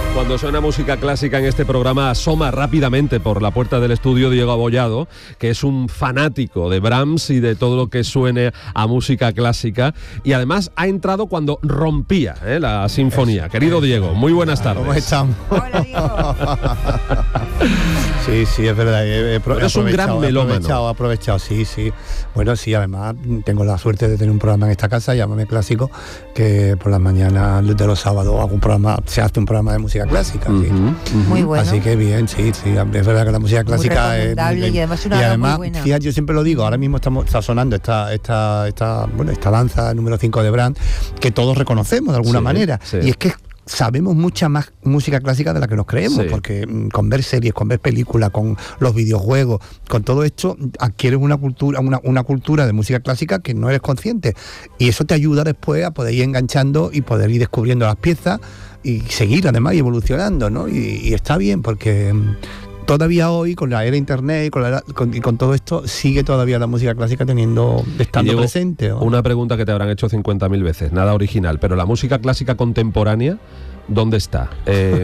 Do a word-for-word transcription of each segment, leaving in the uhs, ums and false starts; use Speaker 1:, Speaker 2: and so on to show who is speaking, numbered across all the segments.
Speaker 1: Cuando suena música clásica en este programa, asoma rápidamente por la puerta del estudio Diego Abollado, que es un fanático de Brahms y de todo lo que suene a música clásica, y además ha entrado cuando rompía ¿eh? la sinfonía. Querido Diego, muy buenas tardes.
Speaker 2: ¿Cómo estamos?
Speaker 3: Hola, Diego.
Speaker 2: Sí, sí, es verdad. He, he, he
Speaker 1: es un gran melómano.
Speaker 2: He aprovechado, he aprovechado, sí, sí. Bueno, sí, además tengo la suerte de tener un programa en esta casa, Llámame Clásico, que por las mañanas de los sábados hago un programa, se hace un programa de música clásica.
Speaker 1: Uh-huh,
Speaker 2: sí.
Speaker 1: uh-huh.
Speaker 3: Muy bueno.
Speaker 2: Así que bien, sí, sí. Es verdad que la música clásica
Speaker 3: muy
Speaker 2: es muy
Speaker 3: y además una
Speaker 2: y además,
Speaker 3: muy buena.
Speaker 2: Fíjate, yo siempre lo digo, ahora mismo estamos, está sonando esta, esta, esta, bueno, esta danza número cinco de Brahms, que todos reconocemos de alguna
Speaker 1: sí,
Speaker 2: manera.
Speaker 1: Sí.
Speaker 2: Y es que sabemos mucha más música clásica de la que nos creemos,
Speaker 1: sí.
Speaker 2: porque mm, con ver series, con ver películas, con los videojuegos, con todo esto adquieres una cultura, una, una cultura de música clásica que no eres consciente, y eso te ayuda después a poder ir enganchando y poder ir descubriendo las piezas y seguir además y evolucionando, ¿no? Y, y está bien porque mm, todavía hoy, con la era internet y con, la, con, y con todo esto, sigue todavía la música clásica teniendo, estando
Speaker 1: Diego,
Speaker 2: presente, ¿no?
Speaker 1: Una pregunta que te habrán hecho cincuenta mil veces, nada original, pero la música clásica contemporánea, ¿dónde está? Eh,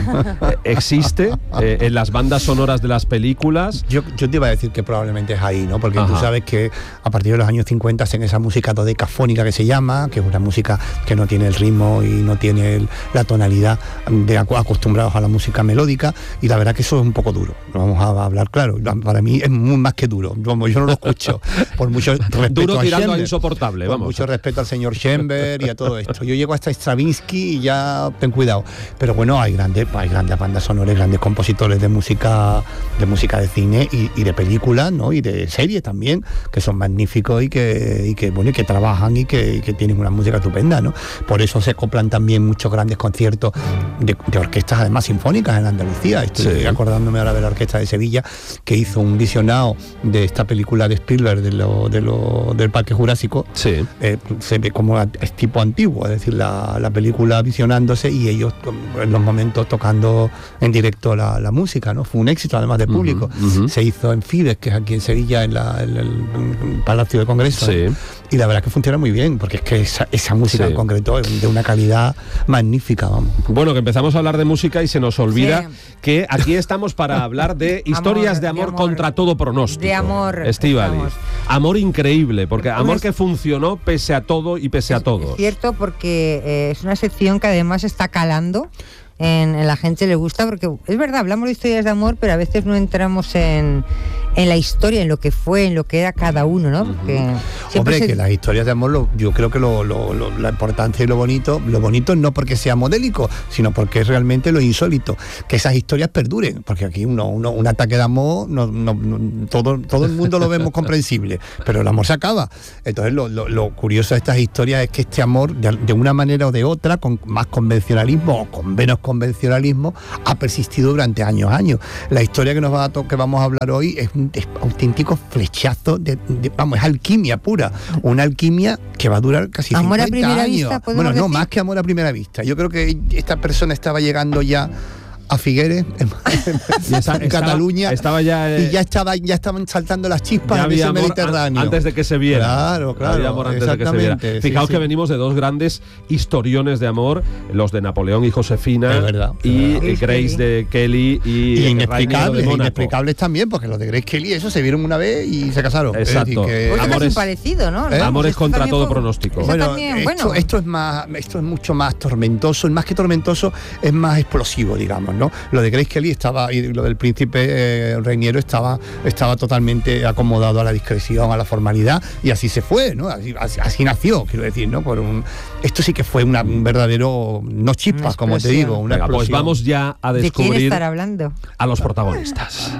Speaker 1: ¿Existe eh, en las bandas sonoras de las películas?
Speaker 2: Yo, yo te iba a decir que probablemente es ahí, ¿no? Porque
Speaker 1: Ajá.
Speaker 2: tú sabes que a partir de los años cincuenta hacen esa música dodecafónica que se llama, que es una música que no tiene el ritmo y no tiene el, la tonalidad de acu- acostumbrados a la música melódica, y la verdad que eso es un poco duro, no vamos a hablar claro, para mí es muy más que duro, como yo no lo escucho, por mucho respeto
Speaker 1: Duro
Speaker 2: a
Speaker 1: tirando a
Speaker 2: Schoenberg,
Speaker 1: insoportable,
Speaker 2: por
Speaker 1: vamos.
Speaker 2: mucho respeto al señor Schoenberg y a todo esto. Yo llego hasta Stravinsky y ya ten cuidado, pero bueno, hay grandes, hay grandes bandas sonoras, grandes compositores de música, de música de cine y, y de películas, ¿no? Y de series también, que son magníficos y que, y que bueno, y que trabajan y que, y que tienen una música estupenda, ¿no? Por eso se acoplan también muchos grandes conciertos de, de orquestas además sinfónicas en Andalucía. Estoy
Speaker 1: sí.
Speaker 2: acordándome ahora de la Orquesta de Sevilla, que hizo un visionado de esta película de Spielberg de lo, de lo, del Parque Jurásico.
Speaker 1: Sí.
Speaker 2: Eh, se ve como es tipo antiguo, es decir, la, la película visionándose y ellos en los momentos tocando en directo la, la música, ¿no? Fue un éxito además del público.
Speaker 1: Uh-huh, uh-huh.
Speaker 2: Se hizo en Fides, que es aquí en Sevilla, en, la, en el Palacio de Congreso.
Speaker 1: Sí.
Speaker 2: ¿no? Y la verdad es que funciona muy bien, porque es que esa, esa música
Speaker 1: sí.
Speaker 2: en concreto es de una calidad magnífica, vamos.
Speaker 1: Bueno, que empezamos a hablar de música y se nos olvida
Speaker 3: sí.
Speaker 1: que aquí estamos para hablar de historias
Speaker 3: amor,
Speaker 1: de, amor
Speaker 3: de amor
Speaker 1: contra todo pronóstico.
Speaker 3: De amor.
Speaker 1: Estíbaliz.
Speaker 3: Estamos.
Speaker 1: Amor increíble, porque amor
Speaker 3: es,
Speaker 1: que funcionó pese a todo y pese
Speaker 3: es,
Speaker 1: a todos.
Speaker 3: Es cierto, porque eh, es una sección que además está calando. En, en la gente le gusta, porque es verdad, hablamos de historias de amor, pero a veces no entramos en, en la historia, en lo que fue, en lo que era cada uno, ¿no? Porque
Speaker 2: Hombre,
Speaker 3: se...
Speaker 2: que las historias de amor, lo, yo creo que lo, lo, lo, la importancia y lo bonito, lo bonito no porque sea modélico, sino porque es realmente lo insólito, que esas historias perduren, porque aquí uno, uno un ataque de amor, no, no, no, todo, todo el mundo lo vemos comprensible, pero el amor se acaba. Entonces lo, lo, lo curioso de estas historias es que este amor, de, de una manera o de otra, con más convencionalismo o con menos convencionalismo, ha persistido durante años, años. La historia que nos va a to- que vamos a hablar hoy es un es auténtico flechazo de, de, vamos, es alquimia pura, una alquimia que va a durar casi
Speaker 3: amor
Speaker 2: cincuenta
Speaker 3: a primera
Speaker 2: años.
Speaker 3: Vista,
Speaker 2: Bueno, no,
Speaker 3: decir?
Speaker 2: más que amor a primera vista. Yo creo que esta persona estaba llegando ya a Figueres, en,
Speaker 1: Y esa-
Speaker 2: en
Speaker 1: estaba-
Speaker 2: Cataluña,
Speaker 1: estaba ya, eh,
Speaker 2: y ya estaba, ya estaban saltando las
Speaker 1: Ya
Speaker 2: chispas en
Speaker 1: había
Speaker 2: ese
Speaker 1: amor
Speaker 2: Mediterráneo.
Speaker 1: an- antes de que se viera.
Speaker 2: Claro, claro,
Speaker 1: Había amor antes de que se viera.
Speaker 2: exactamente,
Speaker 1: Fijaos
Speaker 2: sí,
Speaker 1: que
Speaker 2: sí.
Speaker 1: venimos de dos grandes historiones de amor, los de Napoleón y Josefina,
Speaker 2: Es verdad,
Speaker 1: y
Speaker 2: es
Speaker 3: verdad.
Speaker 1: Grace de Kelly y,
Speaker 2: Y
Speaker 1: Rainiero
Speaker 2: inexplicables,
Speaker 1: de Mónaco.
Speaker 2: inexplicables también, porque los de Grace Kelly, eso se vieron una vez y se casaron.
Speaker 1: Exacto.
Speaker 2: Es decir, que-
Speaker 3: Pues
Speaker 1: Amores-
Speaker 3: es parecido, ¿no?
Speaker 2: ¿Eh?
Speaker 1: Amores
Speaker 3: Esto
Speaker 1: contra
Speaker 3: también
Speaker 1: todo
Speaker 3: fue-
Speaker 1: pronóstico.
Speaker 3: eso
Speaker 2: Bueno,
Speaker 3: también,
Speaker 2: esto,
Speaker 3: bueno.
Speaker 2: esto es más, esto es mucho más tormentoso, más que tormentoso, es más explosivo, digamos, ¿no? Lo de Grace Kelly estaba, y lo del príncipe eh, Reiniero estaba, estaba totalmente acomodado a la discreción, a la formalidad, y así se fue, ¿no? Así, así, así nació, quiero decir, ¿no? Por un, esto sí que fue una, un verdadero, no chispas,
Speaker 3: Una
Speaker 2: como te
Speaker 3: explosión.
Speaker 2: digo, una
Speaker 1: Venga, pues
Speaker 2: explosión.
Speaker 1: vamos ya a
Speaker 3: ¿De quién
Speaker 1: descubrir
Speaker 3: estará hablando?
Speaker 1: a los protagonistas.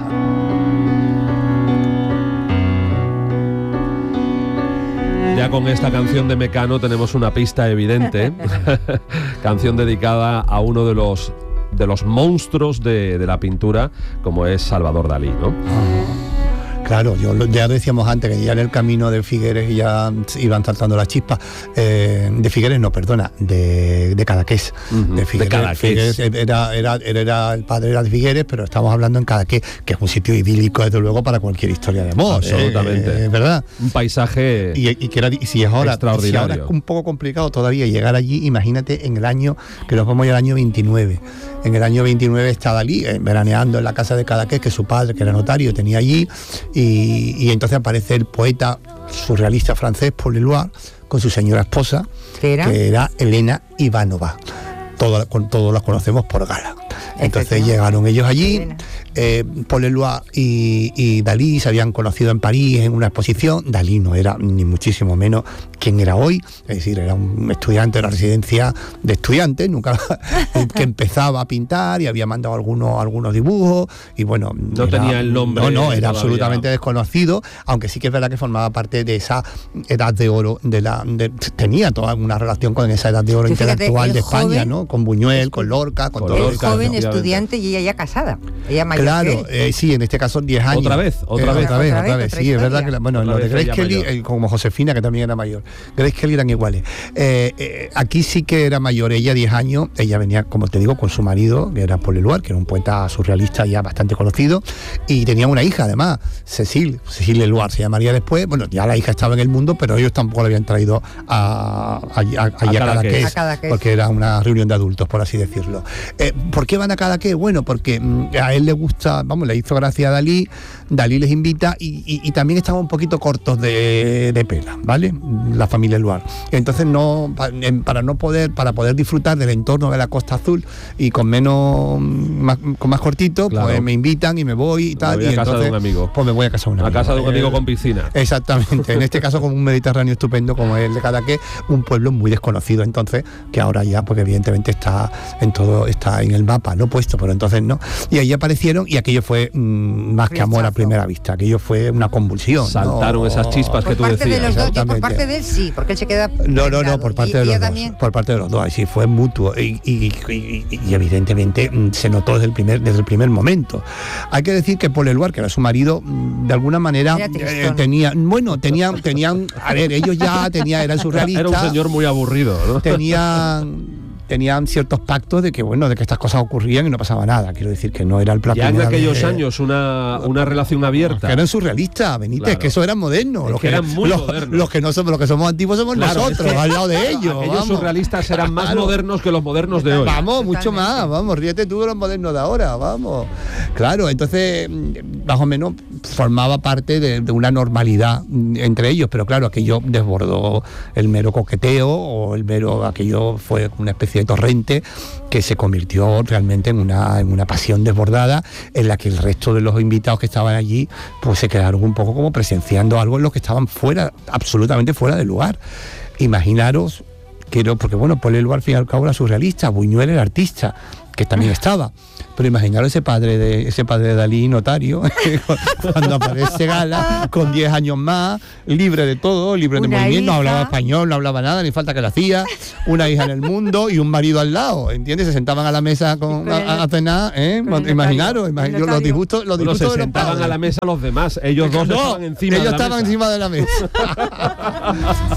Speaker 1: Ya con esta canción de Mecano tenemos una pista evidente. Canción dedicada a uno de los de los monstruos de, de la pintura, como es Salvador Dalí, ¿no?
Speaker 2: Claro, yo lo, ya decíamos antes que ya en el camino de Figueres ya iban saltando las chispas. Eh, de Figueres, no, perdona, de, de Cadaqués.
Speaker 1: Uh-huh.
Speaker 2: De Figueres.
Speaker 1: De Cadaqués.
Speaker 2: Figueres era, era, era, era, el padre era de Figueres, pero estamos hablando en Cadaqués, que es un sitio idílico, desde luego, para cualquier historia de amor.
Speaker 1: Absolutamente.
Speaker 2: Eh, ¿Verdad?
Speaker 1: Un paisaje
Speaker 2: y, y que era, y si es ahora, si ahora es un poco complicado todavía llegar allí, imagínate en el año, que nos vamos al año veintinueve. En el año veintinueve está Dalí eh, veraneando en la casa de Cadaqués, que su padre, que era notario, tenía allí, y, y entonces aparece el poeta surrealista francés Paul Eluard con su señora esposa,
Speaker 3: ¿Qué era?
Speaker 2: que era Elena Ivanova. Todo, con, todos los conocemos por Gala. Entonces llegaron ellos allí, eh, Paul Eluard y, y Dalí se habían conocido en París en una exposición. Dalí no era ni muchísimo menos quien era hoy, es decir, era un estudiante de la residencia de estudiantes, nunca que empezaba a pintar y había mandado algunos, algunos dibujos y bueno...
Speaker 1: No
Speaker 2: era,
Speaker 1: tenía el nombre.
Speaker 2: No, no, era
Speaker 1: todavía
Speaker 2: absolutamente desconocido, aunque sí que es verdad que formaba parte de esa edad de oro, de la de, tenía toda una relación con esa edad de oro
Speaker 3: Sí, fíjate,
Speaker 2: intelectual
Speaker 3: el
Speaker 2: de España,
Speaker 3: joven,
Speaker 2: ¿no? Con Buñuel, con Lorca, con,
Speaker 1: con
Speaker 2: todo
Speaker 3: El
Speaker 1: Lorca,
Speaker 2: eso.
Speaker 3: joven
Speaker 1: efectivamente.
Speaker 3: estudiante y ella ya casada. Ella mayor
Speaker 2: Claro,
Speaker 3: que él.
Speaker 2: eh, sí, en este caso diez años.
Speaker 1: Otra vez, otra
Speaker 2: Eh,
Speaker 1: vez.
Speaker 2: otra vez,
Speaker 3: Otra
Speaker 2: otra
Speaker 3: vez,
Speaker 2: vez,
Speaker 3: otra
Speaker 2: sí, es verdad
Speaker 3: historia.
Speaker 2: que, la- bueno,
Speaker 1: Otra
Speaker 2: lo de
Speaker 1: vez
Speaker 2: Grace
Speaker 1: ella
Speaker 2: Kelly,
Speaker 1: mayor.
Speaker 2: eh, como Josefina, que también era mayor. Grace Kelly eran iguales. Eh, eh, aquí sí que era mayor, ella diez años, ella venía, como te digo, con su marido, que era Paul Eluard, que era un poeta surrealista ya bastante conocido, y tenía una hija además, Cecil, Cecil Eluard se llamaría después. Bueno, ya la hija estaba en el mundo, pero ellos tampoco la habían traído a, a, a, a, a
Speaker 1: Cadaqués.
Speaker 2: Cadaqués,
Speaker 3: A Cadaqués.
Speaker 2: porque era una reunión de adultos, por así decirlo. Eh, ¿Por qué van a Cadaqués? Bueno, porque mm, a él le gusta, vamos, le hizo gracia a Dalí, Dalí les invita y, y, y también estaban un poquito cortos de, de pela, ¿vale? La familia Eluard. Entonces no, pa- em, para no poder, para poder disfrutar del entorno de la Costa Azul y con menos, más, con más cortito,
Speaker 1: Claro.
Speaker 2: pues me invitan y me voy y tal.
Speaker 1: voy a
Speaker 2: y
Speaker 1: casa de
Speaker 2: entonces,
Speaker 1: un amigo.
Speaker 2: Pues me voy a casa de un
Speaker 1: A
Speaker 2: amigo.
Speaker 1: casa de un amigo
Speaker 2: Eh,
Speaker 1: con piscina.
Speaker 2: Exactamente, en este caso con un Mediterráneo estupendo como es el de Cadaqués, un pueblo muy desconocido entonces, que ahora ya, porque evidentemente está en todo, está en el mapa, no puesto, pero entonces no. Y ahí aparecieron y aquello fue mm, más que amor a
Speaker 3: Rechazo.
Speaker 2: primera vista, aquello fue una convulsión.
Speaker 1: Saltaron
Speaker 2: ¿no?
Speaker 1: esas chispas que
Speaker 3: Por
Speaker 1: tú
Speaker 3: parte de
Speaker 1: decías.
Speaker 3: los dos, yo por
Speaker 2: Exactamente.
Speaker 3: parte de él sí, porque él se queda...
Speaker 2: No, no, no,
Speaker 3: prendado.
Speaker 2: por parte
Speaker 3: Y
Speaker 2: de los
Speaker 3: ella
Speaker 2: dos.
Speaker 3: también.
Speaker 2: Por parte de los dos, así fue mutuo. Y, y- y- y- y evidentemente mm, se notó desde el primer, desde el primer momento. Hay que decir que Paul Eluard, que era su marido, mm, de alguna manera
Speaker 3: Era
Speaker 2: eh,
Speaker 3: tristón.
Speaker 2: tenía, bueno, tenían, tenían, a ver, ellos ya tenían, eran surrealistas.
Speaker 1: Era un señor muy aburrido, ¿no?
Speaker 2: tenían tenían ciertos pactos de que bueno de que estas cosas ocurrían y no pasaba nada. Quiero decir que no era el plan.
Speaker 1: Ya en aquellos años una, una relación abierta.
Speaker 2: Que eran surrealistas, Benítez,
Speaker 1: Claro.
Speaker 2: que eso eran modernos.
Speaker 1: Es
Speaker 2: Los
Speaker 1: que eran muy
Speaker 2: los,
Speaker 1: modernos.
Speaker 2: los que no somos, los que somos antiguos somos
Speaker 1: Claro,
Speaker 2: nosotros,
Speaker 1: es que
Speaker 2: al lado de ellos.
Speaker 1: Aquellos
Speaker 2: vamos.
Speaker 1: surrealistas eran más
Speaker 2: Claro.
Speaker 1: modernos que los modernos de hoy.
Speaker 2: Vamos, mucho
Speaker 3: Totalmente.
Speaker 2: más, vamos, ríete tú de los modernos de ahora, vamos. Claro, entonces, mm, más o menos formaba parte de, de una normalidad mm, entre ellos, pero claro, aquello desbordó el mero coqueteo o el mero, aquello fue una especie de torrente que se convirtió realmente en una, en una pasión desbordada en la que el resto de los invitados que estaban allí pues se quedaron un poco como presenciando algo en lo que estaban fuera, absolutamente fuera de lugar. Imaginaros, quiero, porque bueno, Paul Eluard al fin y al cabo era surrealista, Buñuel era artista, que también estaba. Pero imaginaros ese padre de ese padre de Dalí, notario, cuando aparece Gala, con diez años más, libre de todo, libre de
Speaker 3: Una
Speaker 2: movimiento, no hablaba
Speaker 3: hija.
Speaker 2: español, no hablaba nada, ni falta que le hacía, una hija en el mundo y un marido al lado, ¿entiendes? Se sentaban a la mesa con,
Speaker 3: con el-
Speaker 2: a, a cenar, ¿eh?
Speaker 3: con el
Speaker 2: Imaginaros,
Speaker 3: notario,
Speaker 2: imaginaros
Speaker 3: el
Speaker 2: los
Speaker 3: notario.
Speaker 2: disgustos, los
Speaker 1: Bueno,
Speaker 2: disgustos
Speaker 1: se
Speaker 2: de los
Speaker 1: sentaban
Speaker 2: padres.
Speaker 1: a la mesa los demás. Ellos dos
Speaker 2: No,
Speaker 1: estaban encima
Speaker 2: ellos
Speaker 1: de la
Speaker 2: estaban
Speaker 1: mesa.
Speaker 2: encima de la mesa.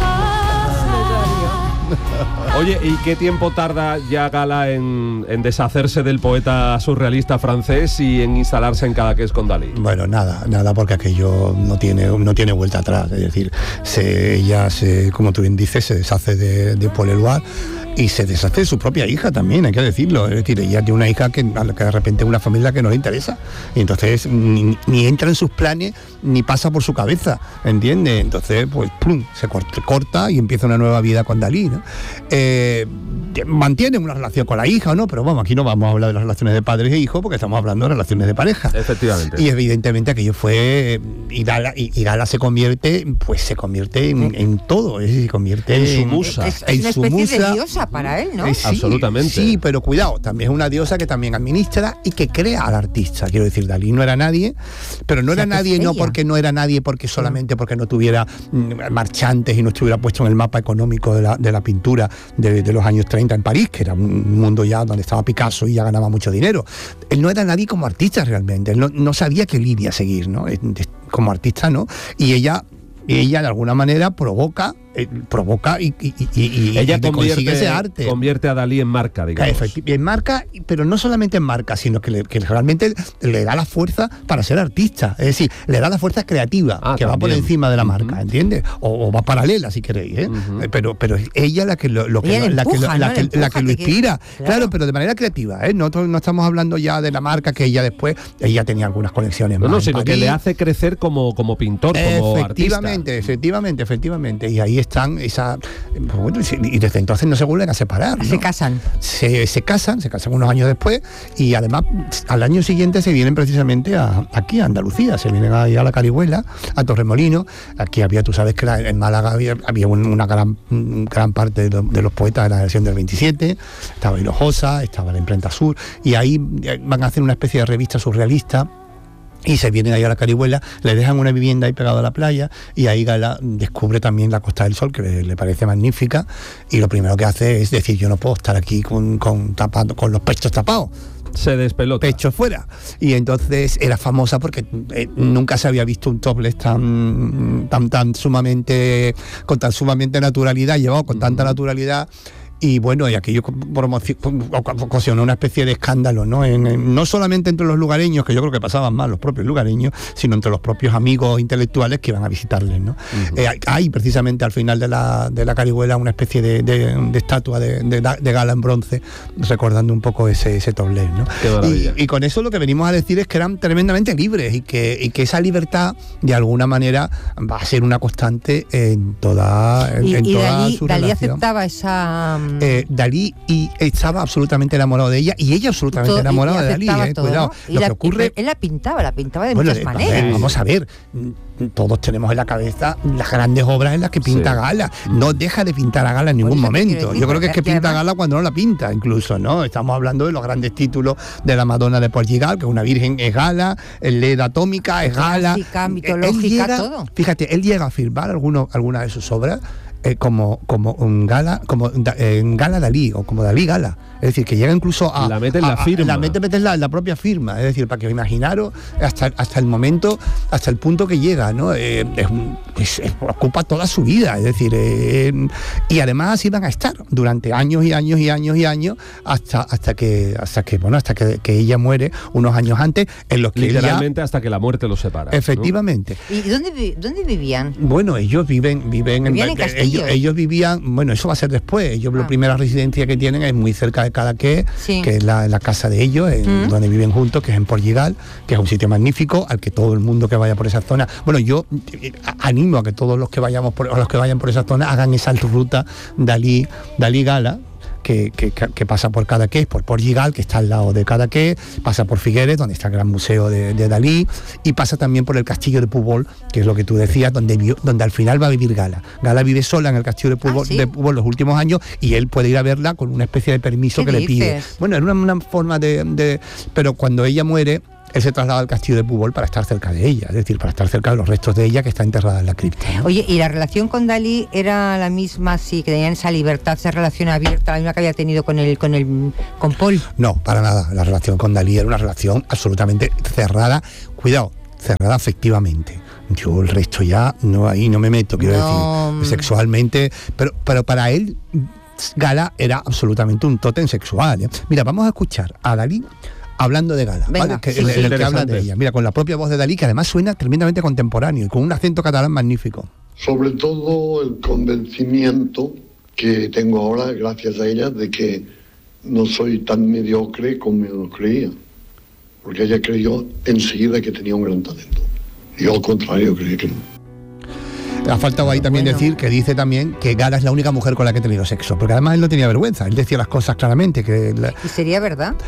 Speaker 1: Oye, ¿y qué tiempo tarda ya Gala en, en deshacerse del poeta surrealista francés y en instalarse en Cadaqués con Dalí?
Speaker 2: Bueno, nada, nada, porque aquello no tiene, no tiene vuelta atrás. Es decir, se, ella, se, como tú bien dices, se deshace de, de Paul Eluard y se deshace de su propia hija también, hay que decirlo. Es decir, ella tiene una hija que, a la que de repente es una familia que no le interesa. Y entonces ni, ni entra en sus planes, ni pasa por su cabeza, ¿entiendes? Entonces, pues, plum, se corta, corta y empieza una nueva vida con Dalí, ¿no? Eh, mantienen una relación con la hija, ¿no? Pero vamos, aquí no vamos a hablar de las relaciones de padres e hijos, porque estamos hablando de relaciones de pareja.
Speaker 1: Efectivamente.
Speaker 2: Y evidentemente aquello fue y Gala, y, y Gala se convierte, pues se convierte en, en todo, es decir, se convierte
Speaker 1: En su musa.
Speaker 3: Es, es
Speaker 2: en
Speaker 3: una
Speaker 2: su
Speaker 3: especie de
Speaker 2: musa,
Speaker 3: diosa para él, ¿no?
Speaker 2: Eh, sí,
Speaker 1: absolutamente.
Speaker 2: Sí, pero cuidado, también es una diosa que también administra y que crea al artista. Quiero decir, Dalí no era nadie, pero no
Speaker 3: O sea,
Speaker 2: era
Speaker 3: que
Speaker 2: nadie
Speaker 3: es
Speaker 2: no
Speaker 3: ella.
Speaker 2: porque no era nadie, porque solamente porque no tuviera mm, marchantes y no estuviera puesto en el mapa económico de la, de la pintura de, de los años treinta en París, que era un mundo ya donde estaba Picasso y ya ganaba mucho dinero. Él no era nadie como artista realmente, él no, no sabía qué línea seguir, ¿no? Como artista, ¿no? Y ella, ella de alguna manera provoca, eh, provoca y, y, y, y
Speaker 1: ella
Speaker 2: y consigue
Speaker 1: convierte,
Speaker 2: ese arte.
Speaker 1: convierte a Dalí en marca, digamos.
Speaker 2: Efectivamente, en marca, pero no solamente en marca, sino que, le, que realmente le da la fuerza para ser artista. Es decir, le da la fuerza creativa,
Speaker 1: Ah,
Speaker 2: que va por
Speaker 1: también.
Speaker 2: encima de la marca,
Speaker 1: Uh-huh.
Speaker 2: ¿entiendes? O, o va paralela, si queréis, ¿eh?
Speaker 1: Uh-huh.
Speaker 2: Eh, pero, pero es ella la que lo, lo que,
Speaker 3: Ella le
Speaker 2: la, que,
Speaker 3: empuja,
Speaker 2: lo- la,
Speaker 3: ¿no?
Speaker 2: que,
Speaker 3: Le empuja,
Speaker 2: la que lo
Speaker 3: que quiere-
Speaker 2: inspira.
Speaker 3: claro.
Speaker 2: Claro, pero de manera creativa, ¿eh? No, no estamos hablando ya de la marca, que ella después, ella tenía algunas conexiones
Speaker 1: No,
Speaker 2: más
Speaker 1: no,
Speaker 2: en
Speaker 1: sino que
Speaker 2: París.
Speaker 1: le hace crecer como, como pintor, como
Speaker 2: Efectivamente,
Speaker 1: artista.
Speaker 2: efectivamente, efectivamente. Y ahí están esa. Bueno, y desde entonces no se vuelven a separar, ¿no?
Speaker 3: Se casan.
Speaker 2: Se, se casan, se casan unos años después y además al año siguiente se vienen precisamente a, aquí a Andalucía, se vienen ahí a la Carihuela, a Torremolinos. Aquí había, tú sabes que la- en Málaga había, había un- una gran, un gran parte de, lo- de los poetas de la versión del veintisiete, estaba Hinojosa, estaba la Imprenta Sur, y ahí eh, van a hacer una especie de revista surrealista. Y se vienen ahí a la Carihuela, le dejan una vivienda ahí pegada a la playa y ahí Gala descubre también la Costa del Sol, que le, le parece magnífica, y lo primero que hace es decir, yo no puedo estar aquí con, con, tapando, con los pechos tapados,
Speaker 1: Se despelota.
Speaker 2: pecho fuera. Y entonces era famosa porque eh, nunca se había visto un topless tan, tan, tan sumamente, con tan sumamente naturalidad, llevado con tanta naturalidad. Y bueno, y aquello promoci- ocasionó una especie de escándalo, ¿no? En, en- no solamente entre los lugareños, que yo creo que pasaban más los propios lugareños, sino entre los propios amigos intelectuales que iban a visitarles, ¿no?
Speaker 1: Uh-huh.
Speaker 2: Eh, hay, hay precisamente al final de la, de la Carihuela una especie de, de- de estatua de, de- de Gala en bronce, recordando un poco ese, ese topless, ¿no?
Speaker 1: Qué maravilla.
Speaker 2: Y, y con eso lo que venimos a decir es que eran tremendamente libres y que, y que esa libertad, de alguna manera, va a ser una constante en toda, en,
Speaker 3: Y,
Speaker 2: en
Speaker 3: y
Speaker 2: toda
Speaker 3: Dalí,
Speaker 2: su
Speaker 3: Dalí
Speaker 2: relación.
Speaker 3: aceptaba esa... mm,
Speaker 2: Eh, Dalí y estaba absolutamente enamorado de ella y ella absolutamente
Speaker 3: todo- y-
Speaker 2: enamorada
Speaker 3: y
Speaker 2: de Dalí,
Speaker 3: aceptaba
Speaker 2: eh,
Speaker 3: todo,
Speaker 2: cuidado.
Speaker 3: ¿no? Y
Speaker 2: Lo
Speaker 3: la-
Speaker 2: que ocurre,
Speaker 3: y él la pintaba, la pintaba de
Speaker 2: bueno,
Speaker 3: muchas
Speaker 2: eh,
Speaker 3: maneras.
Speaker 2: eh, vamos a ver, mm, todos tenemos en la cabeza las grandes obras en las que pinta
Speaker 1: Sí.
Speaker 2: Gala. No deja de pintar a Gala en ningún
Speaker 3: eso te quiero
Speaker 2: momento.
Speaker 3: decir,
Speaker 2: Yo creo que es que
Speaker 3: porque
Speaker 2: pinta a
Speaker 3: además-
Speaker 2: Gala cuando no la pinta, incluso, ¿no? Estamos hablando de los grandes títulos de la Madonna de Portugal, que una virgen es Gala, el Leda Atómica es Gala.
Speaker 3: Clásica,
Speaker 2: Él
Speaker 3: mitológica,
Speaker 2: llega-
Speaker 3: todo.
Speaker 2: Fíjate, él llega a firmar alguno, alguna de sus obras eh, como, como un Gala, como da- eh, en Gala Dalí, o como Dalí Gala. Es decir, que llega incluso a...
Speaker 1: La mete en
Speaker 2: a-
Speaker 1: la
Speaker 2: a-
Speaker 1: firma.
Speaker 2: La mete, mete en la, en la propia firma. Es decir, para que imaginaros hasta, hasta el momento, hasta el punto que llega, ¿no? Eh, es un- es- es- ocupa toda su vida. Es decir, eh, y además así van a estar durante años y años y años y años hasta, hasta que, hasta que, bueno, hasta que, que ella muere unos años antes, en los que ella...
Speaker 1: Literalmente hasta que la muerte los separa. ¿no?
Speaker 2: Efectivamente.
Speaker 3: ¿Y dónde, vi- dónde vivían?
Speaker 2: Bueno, ellos viven, viven
Speaker 3: Vivían en
Speaker 2: eh,
Speaker 3: Castillo.
Speaker 2: ellos, ellos vivían, bueno, eso va a ser después. Ellos
Speaker 3: Ah.
Speaker 2: la primera residencia que tienen es muy cerca de Cadaqués,
Speaker 3: Sí.
Speaker 2: que es la, la casa de ellos, en-
Speaker 3: Mm.
Speaker 2: donde viven juntos, que es en Portugal, que es un sitio magnífico, al que todo el mundo que vaya por esa zona. Bueno, yo eh, a- animo a que todos los que vayamos por, o los que vayan por esa zona hagan esa ruta Dalí, Dalí Gala. Que, que, que pasa por Cadaqués, por Portugal, que está al lado de Cadaqués, pasa por Figueres, donde está el gran museo de, de Dalí, y pasa también por el castillo de Púbol, que es lo que tú decías, donde, vio- donde al final va a vivir Gala. Gala vive sola en el castillo de Púbol,
Speaker 3: Ah, ¿sí?
Speaker 2: de Púbol los últimos años, y él puede ir a verla con una especie de permiso
Speaker 3: ¿Qué
Speaker 2: que le pide.
Speaker 3: dices?
Speaker 2: Bueno, era una, una forma de, de... Pero cuando ella muere, él se traslada al castillo de Púbol para estar cerca de ella, es decir, para estar cerca de los restos de ella, que está enterrada en la cripta, ¿no?
Speaker 3: Oye, ¿y la relación con Dalí era la misma, sí, que tenían esa libertad, esa relación abierta, la misma que había tenido con el, con el, con Paul?
Speaker 2: No, para nada. La relación con Dalí era una relación absolutamente cerrada. Cuidado, cerrada afectivamente. Yo el resto ya no ahí no me meto, quiero
Speaker 3: No.
Speaker 2: decir, sexualmente, pero, pero para él Gala era absolutamente un tótem sexual, ¿eh? Mira, vamos a escuchar a Dalí hablando de Gala,
Speaker 3: Venga,
Speaker 2: ¿vale? Que,
Speaker 3: sí,
Speaker 2: el,
Speaker 3: sí.
Speaker 2: el que habla de
Speaker 1: Interesante.
Speaker 2: ella. Mira, con la propia voz de Dalí, que además suena tremendamente contemporáneo y con un acento catalán magnífico.
Speaker 4: Sobre todo el convencimiento que tengo ahora, gracias a ella, de que no soy tan mediocre como yo creía. Porque ella creyó enseguida que tenía un gran talento. Y yo al contrario creía que no.
Speaker 2: Ha faltado ahí también
Speaker 3: Bueno.
Speaker 2: decir que dice también que Gala es la única mujer con la que ha tenido sexo, porque además él no tenía vergüenza, él decía las cosas claramente, que la-
Speaker 3: ¿Y sería verdad?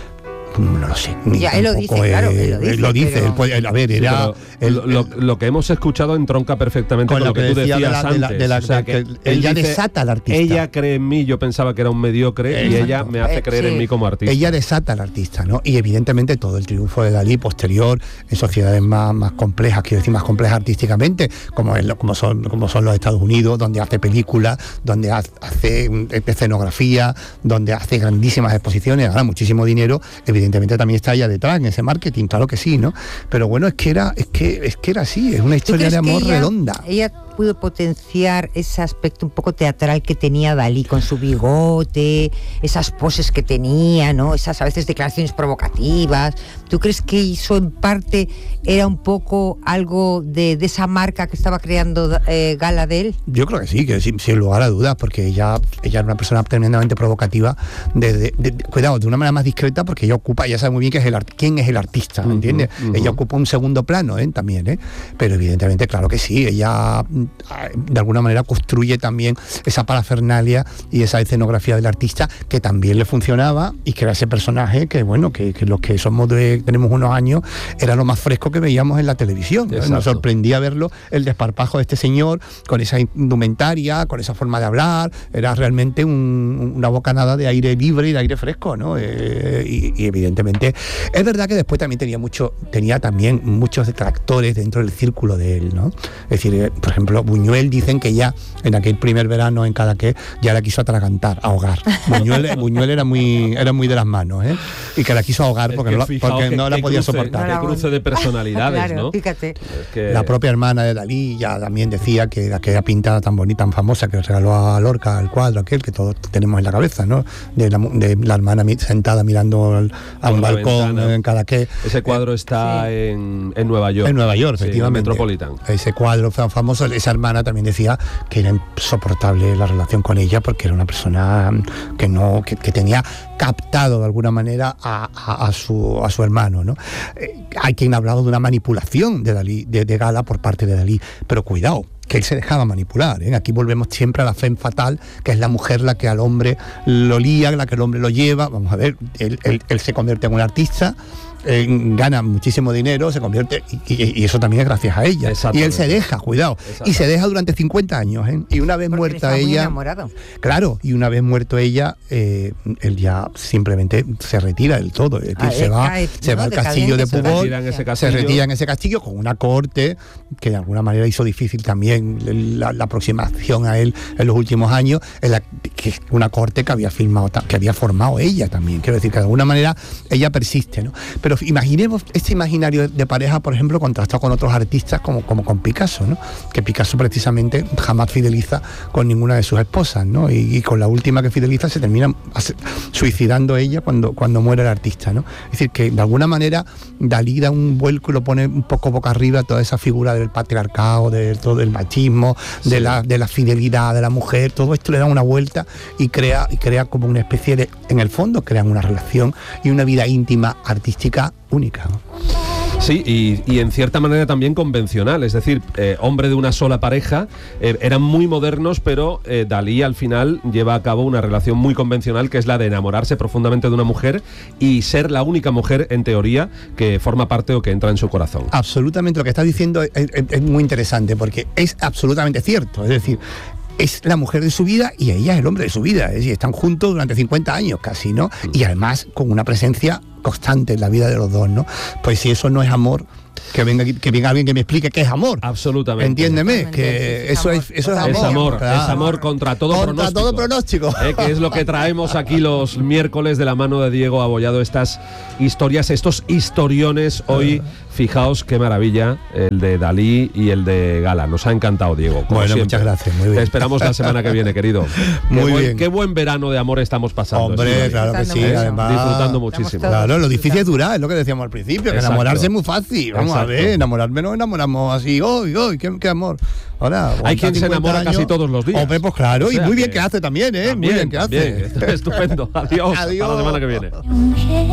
Speaker 2: No lo sé. Ni
Speaker 3: Ya, él lo dice,
Speaker 2: tampoco,
Speaker 3: claro,
Speaker 2: eh,
Speaker 3: él lo dice,
Speaker 2: él lo dice,
Speaker 3: pero-
Speaker 2: él puede- él- a ver,
Speaker 1: Sí,
Speaker 2: era...
Speaker 1: pero
Speaker 2: él-
Speaker 1: lo, lo que hemos escuchado entronca perfectamente con,
Speaker 2: Con
Speaker 1: lo que, tú
Speaker 2: decía
Speaker 1: decías
Speaker 2: de la- de la-
Speaker 1: antes.
Speaker 2: de la-
Speaker 1: O sea,
Speaker 2: de
Speaker 1: que
Speaker 2: que ella
Speaker 1: dice,
Speaker 2: desata al artista.
Speaker 1: Ella cree en mí, yo pensaba que era un mediocre y
Speaker 2: Exacto.
Speaker 1: ella me hace
Speaker 3: Eh,
Speaker 1: creer
Speaker 3: sí.
Speaker 1: en mí como artista.
Speaker 2: Ella desata al artista, ¿no? Y evidentemente todo el triunfo de Dalí posterior en sociedades más, más complejas, quiero decir, más complejas artísticamente, como, es lo- como, son, como son los Estados Unidos, donde hace películas, donde ha- hace mm, escenografía, donde hace grandísimas exposiciones, gana muchísimo dinero, evidentemente también está ella detrás en ese marketing, claro que sí, ¿no? Pero bueno, es que era, es que, es que era así, es una
Speaker 3: ¿Tú
Speaker 2: historia
Speaker 3: crees
Speaker 2: de
Speaker 3: que
Speaker 2: amor
Speaker 3: ella-
Speaker 2: redonda.
Speaker 3: Ella pudo potenciar ese aspecto un poco teatral que tenía Dalí con su bigote, esas poses que tenía, ¿no? Esas a veces declaraciones provocativas. ¿Tú crees que eso en parte era un poco algo de, de esa marca que estaba creando eh, Gala de él?
Speaker 2: Yo creo que sí, que sin, sin lugar a dudas, porque ella, ella era una persona tremendamente provocativa, de, de- de- cuidado, de una manera más discreta, porque ella ocupa, ella sabe muy bien que es el art- quién es el artista, ¿me entiendes?
Speaker 1: ujú.
Speaker 2: Ella ocupa un segundo plano, ¿eh? También, ¿eh? Pero evidentemente, claro que sí, ella mm, de alguna manera construye también esa parafernalia y esa escenografía del artista que también le funcionaba y que era ese personaje que, bueno, que, que los que somos de, tenemos unos años, era lo más fresco que veíamos en la televisión, ¿no?
Speaker 1: Exacto.
Speaker 2: Nos sorprendía verlo, el desparpajo de este señor, con esa indumentaria, con esa forma de hablar, era realmente un- una bocanada de aire libre y de aire fresco, ¿no? Eh, y, y evidentemente, es verdad que después también tenía mucho, tenía también muchos detractores dentro del círculo de él, ¿no? Es decir, eh, por ejemplo, Buñuel dicen que ya en aquel primer verano en Cadaqués ya la quiso atragantar, ahogar. Buñuel, Buñuel era muy, era muy de las manos, ¿eh? Y que la quiso ahogar
Speaker 1: Es
Speaker 2: porque
Speaker 1: que
Speaker 2: no, la-
Speaker 1: fijaos
Speaker 2: porque
Speaker 1: qué-
Speaker 2: no la
Speaker 1: qué
Speaker 2: podía
Speaker 1: cruce-
Speaker 2: soportar.
Speaker 1: Qué cruce de personalidades,
Speaker 3: Claro,
Speaker 1: ¿no?
Speaker 3: fíjate.
Speaker 1: Es que-
Speaker 2: La propia hermana de Dalí ya también decía que la que era pintada tan bonita, tan famosa, que regaló a Lorca el cuadro aquel que todos tenemos en la cabeza, ¿no? De la, mu- de la hermana mi- sentada mirando al- a
Speaker 1: Por
Speaker 2: un
Speaker 1: la
Speaker 2: balcón
Speaker 1: ventana.
Speaker 2: en Cadaqués.
Speaker 1: Ese cuadro está
Speaker 3: Sí.
Speaker 1: en, en Nueva York.
Speaker 2: En Nueva York,
Speaker 1: Sí, en
Speaker 2: efectivamente.
Speaker 1: Metropolitan.
Speaker 2: Ese cuadro tan famoso, esa hermana también decía que era insoportable la relación con ella porque era una persona que no, que, que tenía captado de alguna manera a, a- a su, a su hermano, ¿no? Eh, hay quien ha hablado de una manipulación de Dalí, de, de Gala por parte de Dalí, pero cuidado, que él se dejaba manipular, ¿eh? Aquí volvemos siempre a la femme fatal, que es la mujer la que al hombre lo lía, la que el hombre lo lleva. Vamos a ver, él, él- él se convierte en un artista, eh, gana muchísimo dinero, se convierte, y, y- y eso también es gracias a ella. Y él
Speaker 1: Exactamente.
Speaker 2: se deja, cuidado, y se deja durante cincuenta años, ¿eh? Y una vez
Speaker 3: Porque
Speaker 2: muerta
Speaker 3: estaba muy
Speaker 2: ella,
Speaker 3: enamorado.
Speaker 2: claro, y una vez muerto ella, eh, él ya simplemente se retira del todo, es decir,
Speaker 3: Ah,
Speaker 2: se
Speaker 3: eh,
Speaker 2: va,
Speaker 3: cae,
Speaker 2: se
Speaker 3: ¿no?
Speaker 2: va al
Speaker 3: Decadente,
Speaker 2: castillo de
Speaker 3: se
Speaker 2: Púbol,
Speaker 1: retira en ese
Speaker 2: se
Speaker 1: castillo.
Speaker 2: retira en ese castillo con una corte que de alguna manera hizo difícil también la, la aproximación a él en los últimos años, en la, que es una corte que había filmado, ta- que había formado ella también, quiero decir que de alguna manera ella persiste, ¿no? Pero imaginemos este imaginario de, de pareja, por ejemplo, contrastado con otros artistas como, como con Picasso, ¿no? Que Picasso precisamente jamás fideliza con ninguna de sus esposas, ¿no? Y, y con la última que fideliza se termina hace- suicidando ella cuando, cuando muere el artista, ¿no? Es decir, que de alguna manera Dalí da un vuelco y lo pone un poco boca arriba toda esa figura del patriarcado, de todo el machismo, de,
Speaker 1: Sí.
Speaker 2: la, de la fidelidad de la mujer, todo esto le da una vuelta y crea, y crea como una especie de, en el fondo crean una relación y una vida íntima, artística única, ¿no?
Speaker 1: Sí, y, y en cierta manera también convencional, es decir, eh, hombre de una sola pareja, eh, eran muy modernos, pero eh, Dalí al final lleva a cabo una relación muy convencional, que es la de enamorarse profundamente de una mujer y ser la única mujer, en teoría, que forma parte o que entra en su corazón.
Speaker 2: Absolutamente, lo que estás diciendo es, es- es muy interesante porque es absolutamente cierto, es decir, es la mujer de su vida y ella es el hombre de su vida, es decir, están juntos durante cincuenta años casi, ¿no? Y además con una presencia constante en la vida de los dos, ¿no? Pues si eso no es amor, que venga, aquí- que venga alguien que me explique qué es amor.
Speaker 1: Absolutamente.
Speaker 2: Entiéndeme,
Speaker 3: Totalmente,
Speaker 2: que
Speaker 3: es
Speaker 2: eso
Speaker 3: amor,
Speaker 2: es, eso es
Speaker 3: totalmente.
Speaker 2: amor.
Speaker 1: Es amor,
Speaker 2: claro.
Speaker 1: es amor contra todo
Speaker 2: Contra
Speaker 1: pronóstico.
Speaker 2: todo pronóstico.
Speaker 1: Eh, que es lo que traemos aquí los miércoles de la mano de Diego Abollado, estas historias, estos historiones. Hoy, fijaos qué maravilla, el de Dalí y el de Gala. Nos ha encantado, Diego. como
Speaker 2: Bueno,
Speaker 1: siempre.
Speaker 2: muchas gracias, muy bien.
Speaker 1: Te esperamos la semana que viene, querido. Qué
Speaker 2: Muy
Speaker 1: buen,
Speaker 2: bien.
Speaker 1: Qué buen verano de amor estamos pasando.
Speaker 2: Hombre,
Speaker 1: Estíbaliz.
Speaker 2: claro que sí,
Speaker 3: Disfrutando
Speaker 2: además.
Speaker 3: mucho.
Speaker 1: Disfrutando muchísimo.
Speaker 3: Estamos todos
Speaker 2: Claro, lo difícil es
Speaker 3: disfrutando.
Speaker 2: durar, es lo que decíamos al principio, que
Speaker 1: Exacto.
Speaker 2: enamorarse es muy fácil. Vamos a
Speaker 1: Exacto.
Speaker 2: ver, enamorarme no enamoramos así, hoy, hoy, qué, qué amor. Ahora,
Speaker 1: Hay quien se
Speaker 2: cincuenta
Speaker 1: enamora casi todos los días.
Speaker 2: Hombre, pues claro,
Speaker 1: O sea
Speaker 2: y muy bien
Speaker 1: que-
Speaker 2: que hace también, ¿eh?
Speaker 1: También,
Speaker 2: muy bien que hace.
Speaker 1: también. Estupendo. Adiós. Hasta la
Speaker 2: Adiós.
Speaker 1: semana que viene.